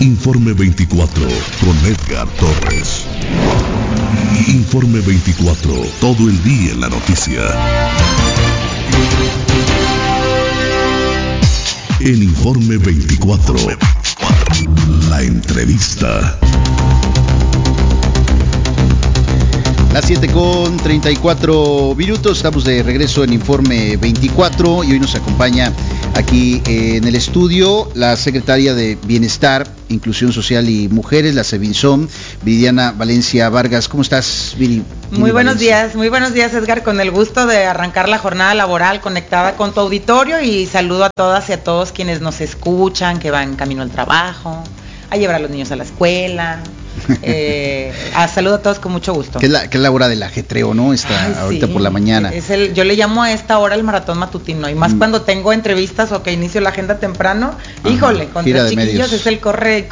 Informe 24 con Edgar Torres. Informe 24, todo el día en la noticia. En Informe 24, la entrevista. Las 7:34 estamos de regreso en Informe 24 y hoy nos acompaña aquí en el estudio la secretaria de Bienestar, Inclusión Social y Mujeres, la Sebinsom, Viridiana Valencia Vargas. ¿Cómo estás, Viri? Muy buenos días, Edgar, con el gusto de arrancar la jornada laboral conectada con tu auditorio y saludo a todas y a todos quienes nos escuchan, que van camino al trabajo, a llevar a los niños a la escuela. Saludo a todos con mucho gusto. Que es la hora del ajetreo, ¿no? Ahorita por la mañana. Yo le llamo a esta hora el maratón matutino, y más cuando tengo entrevistas o que inicio la agenda temprano. Híjole, con tres chiquillos es el corre.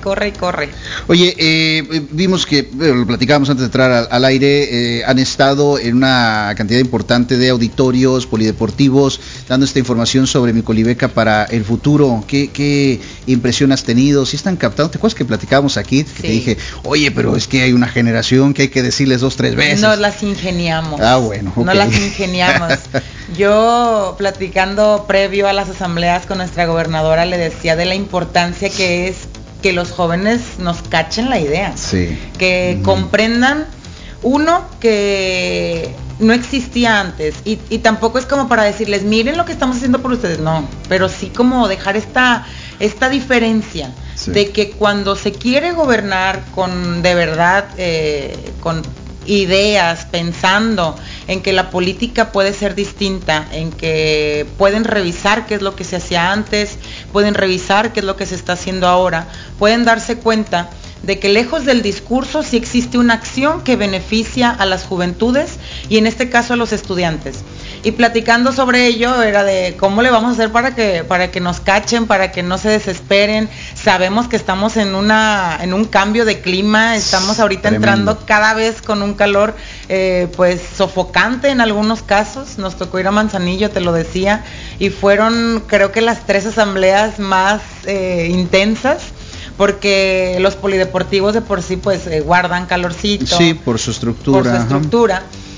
Oye, vimos que, lo platicábamos antes de entrar al aire, han estado en una cantidad importante de auditorios polideportivos dando esta información sobre Micolibeca para el futuro. ¿Qué impresión has tenido? ¿Sí están captando? ¿Te acuerdas que platicábamos aquí? Que te dije, oye, pero es que hay una generación que hay que decirles 2-3 veces. Nos las ingeniamos. Bueno, okay. Nos las ingeniamos. Yo, platicando previo a las asambleas con nuestra gobernadora, le decía de la importancia que es que los jóvenes nos cachen la idea. Sí. Que comprendan, uno, que no existía antes, y tampoco es como para decirles, miren lo que estamos haciendo por ustedes, no, pero sí como dejar esta diferencia. Sí. De que cuando se quiere gobernar con de verdad, con ideas, pensando en que la política puede ser distinta, en que pueden revisar qué es lo que se hacía antes, pueden revisar qué es lo que se está haciendo ahora, pueden darse cuenta de que lejos del discurso sí existe una acción que beneficia a las juventudes y en este caso a los estudiantes. Y platicando sobre ello era de cómo le vamos a hacer para que nos cachen, para que no se desesperen. Sabemos que estamos en un cambio de clima, estamos ahorita tremendo, entrando cada vez con un calor pues sofocante en algunos casos. Nos tocó ir a Manzanillo, te lo decía, y fueron creo que las 3 asambleas más intensas, porque los polideportivos de por sí pues guardan calorcito. Sí, por su estructura.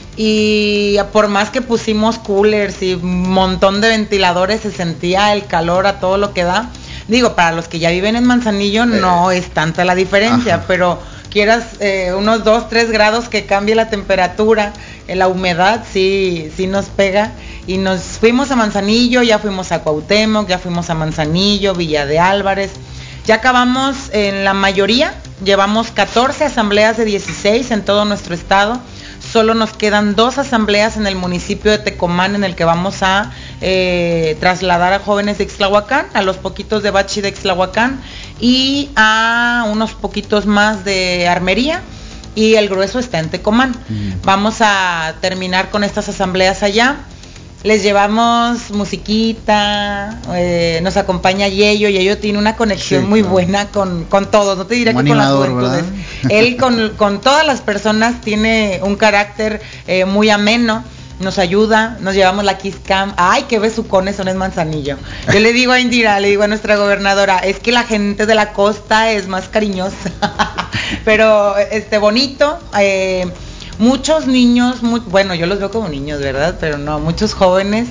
Y por más que pusimos coolers y un montón de ventiladores, se sentía el calor a todo lo que da. Digo, para los que ya viven en Manzanillo no es tanta la diferencia, pero quieras unos 2-3 grados que cambie la temperatura, la humedad sí nos pega. Y nos fuimos a Manzanillo, ya fuimos a Cuauhtémoc, ya fuimos a Manzanillo, Villa de Álvarez. Ya acabamos en la mayoría, llevamos 14 asambleas de 16 en todo nuestro estado. Solo nos quedan 2 asambleas en el municipio de Tecomán, en el que vamos a trasladar a jóvenes de Ixtlahuacán, a los poquitos de Bachi de Ixtlahuacán y a unos poquitos más de Armería, y el grueso está en Tecomán. Vamos a terminar con estas asambleas allá. Les llevamos musiquita, nos acompaña Yeyo tiene una conexión muy buena con todos, no te diré que con las juventudes. Él con todas las personas tiene un carácter muy ameno, nos ayuda, nos llevamos la Kiss Cam. Ay, qué besucones son en Manzanillo. Yo le digo a Indira, le digo a nuestra gobernadora, es que la gente de la costa es más cariñosa, pero bonito. Muchos niños, bueno, yo los veo como niños, ¿verdad? Pero no, muchos jóvenes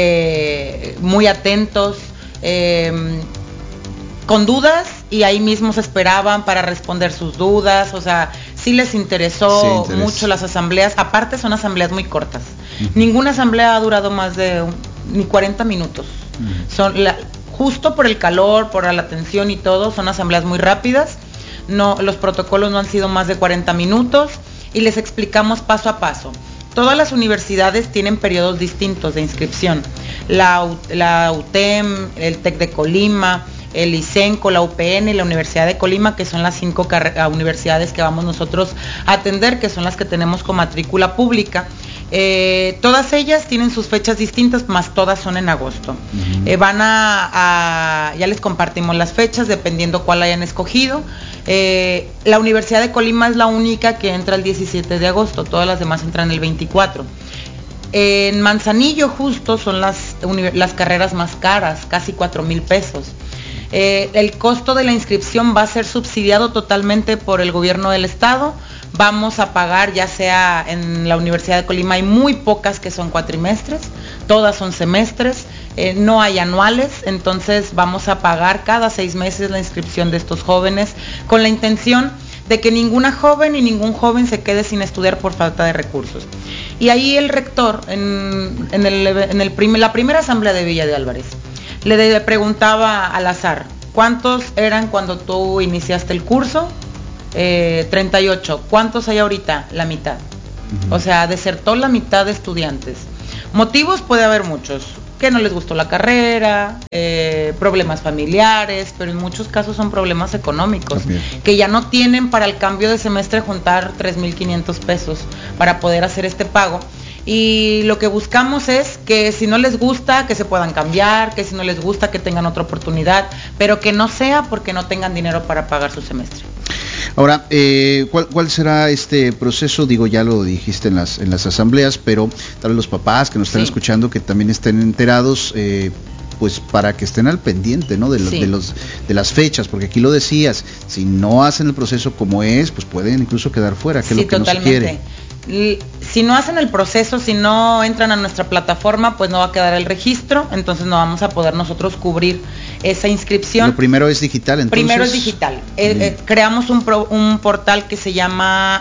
muy atentos, con dudas, y ahí mismo se esperaban para responder sus dudas. O sea, sí les interesó mucho las asambleas. Aparte son asambleas muy cortas. Ninguna asamblea ha durado más de ni 40 minutos. Justo por el calor, por la atención y todo, son asambleas muy rápidas. No, los protocolos no han sido más de 40 minutos. Y les explicamos paso a paso. Todas las universidades tienen periodos distintos de inscripción. La UTEM, el TEC de Colima, el ICENCO, la UPN y la Universidad de Colima, que son las 5 universidades que vamos nosotros a atender, que son las que tenemos con matrícula pública. Todas ellas tienen sus fechas distintas, más todas son en agosto. Ya les compartimos las fechas dependiendo cuál hayan escogido. La Universidad de Colima es la única que entra el 17 de agosto, todas las demás entran el 24. En Manzanillo justo son las carreras más caras, casi 4,000 pesos. El costo de la inscripción va a ser subsidiado totalmente por el gobierno del estado. Vamos a pagar, ya sea en la Universidad de Colima, hay muy pocas que son cuatrimestres, todas son semestres, no hay anuales, entonces vamos a pagar cada 6 meses la inscripción de estos jóvenes con la intención de que ninguna joven y ningún joven se quede sin estudiar por falta de recursos. Y ahí el rector, en la primera asamblea de Villa de Álvarez, le preguntaba al azar, ¿cuántos eran cuando tú iniciaste el curso? 38. ¿Cuántos hay ahorita? La mitad. O sea, desertó la mitad de estudiantes. Motivos puede haber muchos, que no les gustó la carrera, problemas familiares, pero en muchos casos son problemas económicos, también, que ya no tienen para el cambio de semestre juntar 3,500 pesos para poder hacer este pago. Y lo que buscamos es que si no les gusta, que se puedan cambiar, que si no les gusta, que tengan otra oportunidad, pero que no sea porque no tengan dinero para pagar su semestre. Ahora, ¿cuál será este proceso? Digo, ya lo dijiste en las asambleas, pero tal vez los papás que nos están escuchando, que también estén enterados, pues para que estén al pendiente, ¿no? De las fechas, porque aquí lo decías, si no hacen el proceso como es, pues pueden incluso quedar fuera, que es lo que totalmente. no se quiere. Si no hacen el proceso, si no entran a nuestra plataforma, pues no va a quedar el registro, entonces no vamos a poder nosotros cubrir esa inscripción. Lo primero es digital, entonces. Primero es digital. Creamos un portal que se llama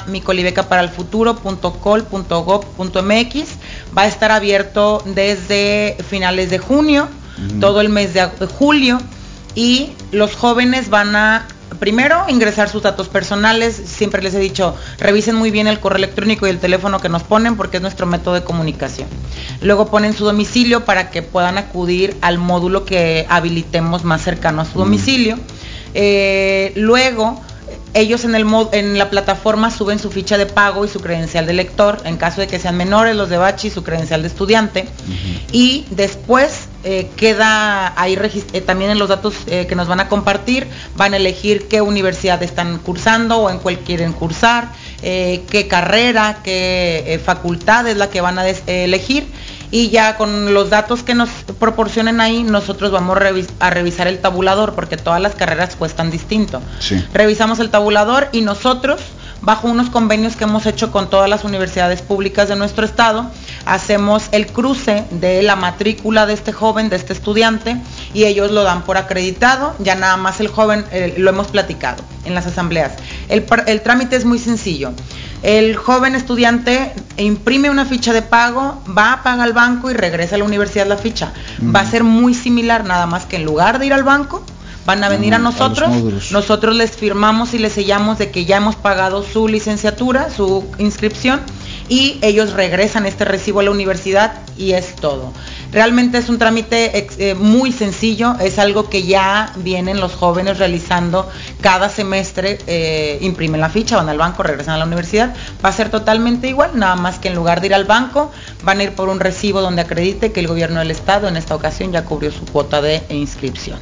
micolibecaparalfuturo.col.gov.mx. Va a estar abierto desde finales de junio, todo el mes de julio, y los jóvenes van a primero ingresar sus datos personales. Siempre les he dicho, revisen muy bien el correo electrónico y el teléfono que nos ponen porque es nuestro método de comunicación. Luego ponen su domicilio para que puedan acudir al módulo que habilitemos más cercano a su domicilio. Luego ellos en la plataforma suben su ficha de pago y su credencial de lector, en caso de que sean menores, los de bachi, su credencial de estudiante. Y después queda ahí también en los datos que nos van a compartir, van a elegir qué universidad están cursando o en cuál quieren cursar, qué carrera, qué facultad es la que van a elegir. Y ya con los datos que nos proporcionen ahí, nosotros vamos a revisar el tabulador, porque todas las carreras cuestan distinto. Sí. Revisamos el tabulador y nosotros, bajo unos convenios que hemos hecho con todas las universidades públicas de nuestro estado, hacemos el cruce de la matrícula de este joven, de este estudiante, y ellos lo dan por acreditado. Ya nada más el joven, lo hemos platicado en las asambleas. El trámite es muy sencillo. El joven estudiante imprime una ficha de pago, va, paga al banco y regresa a la universidad la ficha. Va a ser muy similar, nada más que en lugar de ir al banco, van a venir a nosotros les firmamos y les sellamos de que ya hemos pagado su licenciatura, su inscripción, y ellos regresan este recibo a la universidad y es todo. Realmente es un trámite muy sencillo, es algo que ya vienen los jóvenes realizando cada semestre, imprimen la ficha, van al banco, regresan a la universidad, va a ser totalmente igual, nada más que en lugar de ir al banco, van a ir por un recibo donde acredite que el gobierno del estado en esta ocasión ya cubrió su cuota de inscripción.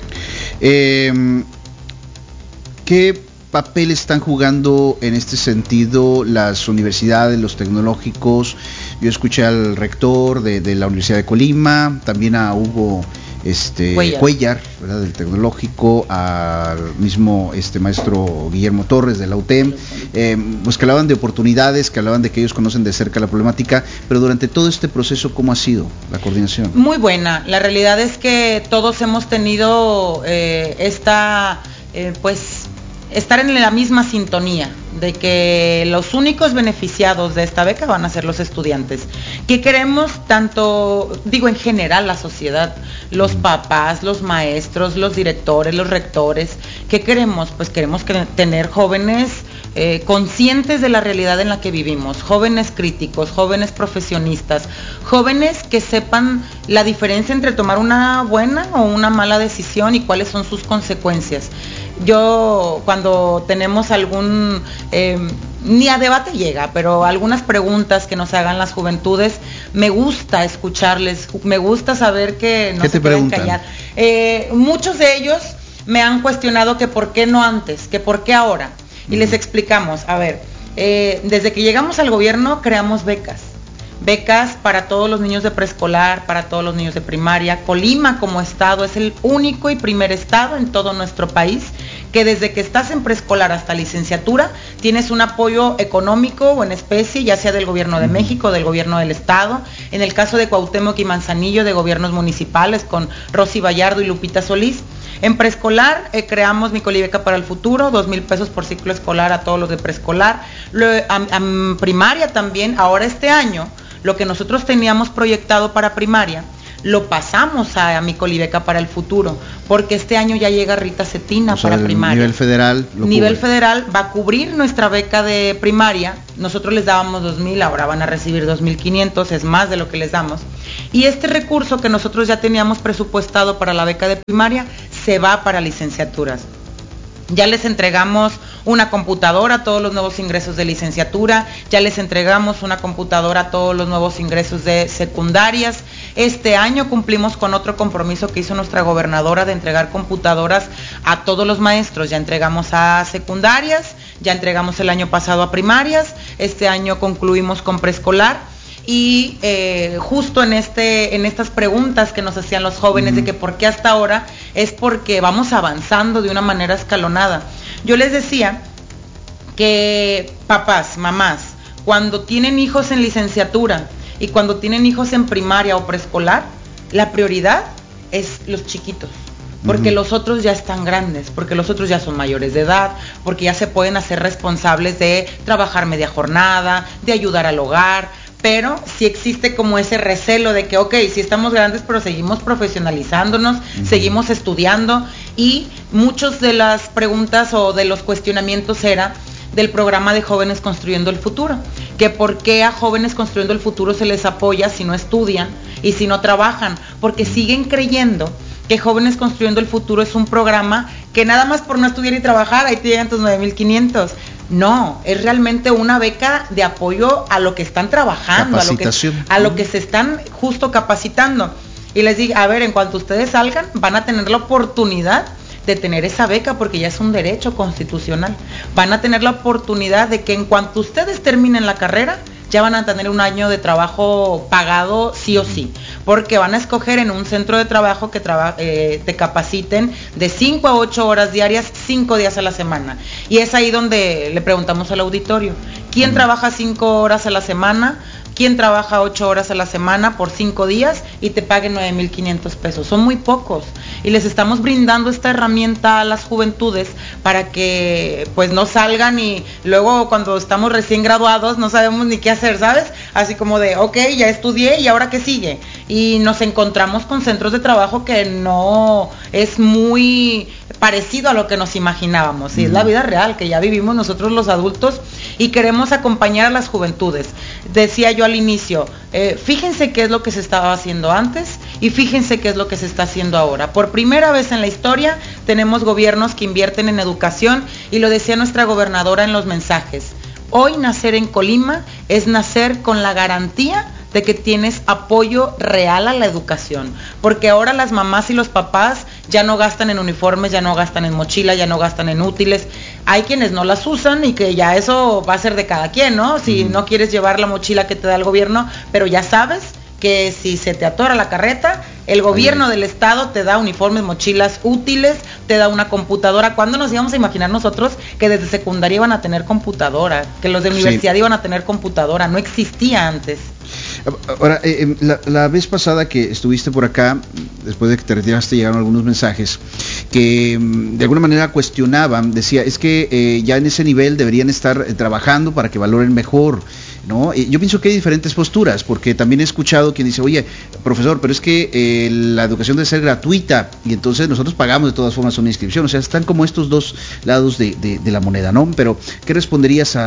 ¿Qué papel están jugando en este sentido las universidades, los tecnológicos? Yo escuché al rector de la Universidad de Colima, también a Hugo Cuellar, ¿verdad?, del tecnológico, al mismo maestro Guillermo Torres de la UTEM, pues que hablaban de oportunidades, que hablaban de que ellos conocen de cerca la problemática, pero durante todo este proceso, ¿cómo ha sido la coordinación? Muy buena. La realidad es que todos hemos tenido estar en la misma sintonía de que los únicos beneficiados de esta beca van a ser los estudiantes. ¿Qué queremos? En general la sociedad, los papás, los maestros, los directores, los rectores. ¿Qué queremos? Pues queremos tener jóvenes conscientes de la realidad en la que vivimos, jóvenes críticos, jóvenes profesionistas, jóvenes que sepan la diferencia entre tomar una buena o una mala decisión y cuáles son sus consecuencias. Yo cuando tenemos ni a debate llega, pero algunas preguntas que nos hagan las juventudes, me gusta escucharles, me gusta saber que no se pueden callar. Muchos de ellos me han cuestionado que por qué no antes, que por qué ahora. Y les explicamos, a ver, desde que llegamos al gobierno creamos becas becas para todos los niños de preescolar, para todos los niños de primaria. Colima como estado es el único y primer estado en todo nuestro país que desde que estás en preescolar hasta licenciatura tienes un apoyo económico o en especie, ya sea del gobierno de México, del gobierno del estado. En el caso de Cuauhtémoc y Manzanillo, de gobiernos municipales con Rosy Vallardo y Lupita Solís. En preescolar creamos Mi Colibeca para el Futuro, 2,000 pesos por ciclo escolar a todos los de preescolar. A primaria también, ahora este año, lo que nosotros teníamos proyectado para primaria, lo pasamos a Mi Colibeca para el Futuro, porque este año ya llega Rita Cetina para primaria. Nivel federal. Nivel federal va a cubrir nuestra beca de primaria. Nosotros les dábamos 2,000, ahora van a recibir 2,500, es más de lo que les damos. Y este recurso que nosotros ya teníamos presupuestado para la beca de primaria se va para licenciaturas. Ya les entregamos una computadora a todos los nuevos ingresos de licenciatura, ya les entregamos una computadora a todos los nuevos ingresos de secundarias. Este año cumplimos con otro compromiso que hizo nuestra gobernadora de entregar computadoras a todos los maestros. Ya entregamos a secundarias, ya entregamos el año pasado a primarias, este año concluimos con preescolar. Y justo en estas preguntas que nos hacían los jóvenes de que por qué hasta ahora, es porque vamos avanzando de una manera escalonada. Yo les decía que papás, mamás, cuando tienen hijos en licenciatura y cuando tienen hijos en primaria o preescolar, la prioridad es los chiquitos. Porque los otros ya están grandes, porque los otros ya son mayores de edad, porque ya se pueden hacer responsables de trabajar media jornada, de ayudar al hogar. Pero sí existe como ese recelo de que, ok, sí estamos grandes, pero seguimos profesionalizándonos, seguimos estudiando, y muchas de las preguntas o de los cuestionamientos era del programa de Jóvenes Construyendo el Futuro, que por qué a Jóvenes Construyendo el Futuro se les apoya si no estudian y si no trabajan, porque siguen creyendo que Jóvenes Construyendo el Futuro es un programa que nada más por no estudiar y trabajar, ahí te llegan tus 9,500. No, es realmente una beca de apoyo a lo que están trabajando, a lo que se están justo capacitando. Y les digo, a ver, en cuanto ustedes salgan, van a tener la oportunidad de tener esa beca, porque ya es un derecho constitucional. Van a tener la oportunidad de que en cuanto ustedes terminen la carrera, ya van a tener un año de trabajo pagado sí o sí, porque van a escoger en un centro de trabajo que te capaciten de 5 a 8 horas diarias, 5 días a la semana. Y es ahí donde le preguntamos al auditorio, ¿quién trabaja 5 horas a la semana? ¿Quién trabaja 8 horas a la semana por 5 días y te paguen 9,500 pesos? Son muy pocos. Y les estamos brindando esta herramienta a las juventudes para que pues no salgan y luego cuando estamos recién graduados no sabemos ni qué hacer, ¿sabes? Así como de, ok, ya estudié y ahora qué sigue. Y nos encontramos con centros de trabajo que no es muy parecido a lo que nos imaginábamos. Y es la vida real que ya vivimos nosotros los adultos y queremos acompañar a las juventudes. Decía yo al inicio, fíjense qué es lo que se estaba haciendo antes y fíjense qué es lo que se está haciendo ahora. Por primera vez en la historia tenemos gobiernos que invierten en educación, y lo decía nuestra gobernadora en los mensajes. Hoy nacer en Colima es nacer con la garantía de que tienes apoyo real a la educación, porque ahora las mamás y los papás ya no gastan en uniformes, ya no gastan en mochila, ya no gastan en útiles. Hay quienes no las usan y que ya eso va a ser de cada quien, ¿no? Si no quieres llevar la mochila que te da el gobierno, pero ya sabes que si se te atora la carreta, el gobierno del estado te da uniformes, mochilas útiles, te da una computadora. ¿Cuándo nos íbamos a imaginar nosotros que desde secundaria iban a tener computadora, que los de universidad iban a tener computadora? No existía antes. Ahora, la vez pasada que estuviste por acá, después de que te retiraste, llegaron algunos mensajes que de alguna manera cuestionaban, decía, es que ya en ese nivel deberían estar trabajando para que valoren mejor, ¿no? Yo pienso que hay diferentes posturas, porque también he escuchado quien dice, oye, profesor, pero es que la educación debe ser gratuita, y entonces nosotros pagamos de todas formas una inscripción. O sea, están como estos dos lados de la moneda, ¿no? Pero, ¿qué responderías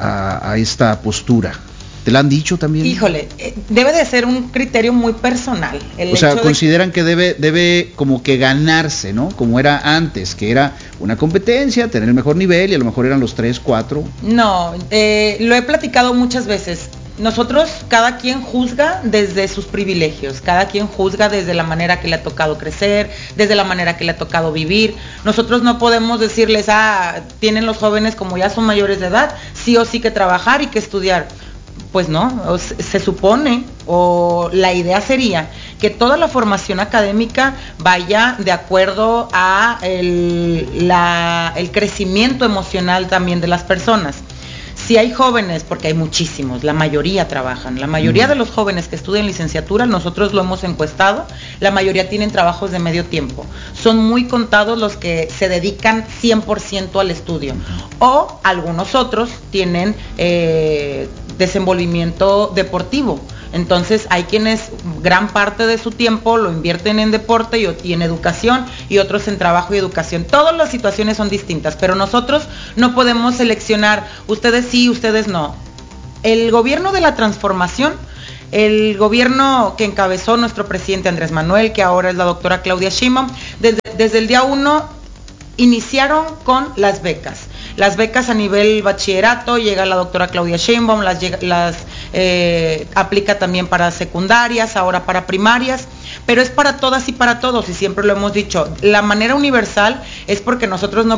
a esta postura? ¿Te la han dicho también? Híjole, debe de ser un criterio muy personal. O sea, consideran que debe como que ganarse, ¿no? Como era antes, que era una competencia, tener el mejor nivel, y a lo mejor eran los 3, 4. No, lo he platicado muchas veces. Nosotros, cada quien juzga desde sus privilegios, cada quien juzga desde la manera que le ha tocado crecer, desde la manera que le ha tocado vivir. Nosotros no podemos decirles, tienen los jóvenes, como ya son mayores de edad, sí o sí que trabajar y que estudiar. pues no, se supone, o la idea sería que toda la formación académica vaya de acuerdo a el crecimiento emocional también de las personas. Si hay jóvenes, porque hay muchísimos, la mayoría trabajan, la mayoría de los jóvenes que estudian licenciatura, nosotros lo hemos encuestado, la mayoría tienen trabajos de medio tiempo. Son muy contados los que se dedican 100% al estudio. O algunos otros tienen desenvolvimiento deportivo. Entonces hay quienes gran parte de su tiempo lo invierten en deporte y en educación, y otros en trabajo y educación. Todas las situaciones son distintas, pero nosotros no podemos seleccionar, ustedes sí, ustedes no. El gobierno de la transformación, el gobierno que encabezó nuestro presidente Andrés Manuel, que ahora es la doctora Claudia Sheinbaum, desde el día 1 iniciaron con las becas. Las becas a nivel bachillerato, llega la doctora Claudia Sheinbaum, las aplica también para secundarias, ahora para primarias, pero es para todas y para todos, y siempre lo hemos dicho, la manera universal es porque nosotros no